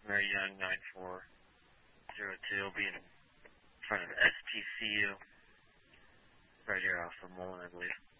Mary Young 9402. Will be in front of STCU. Right here off of Mullen, I believe.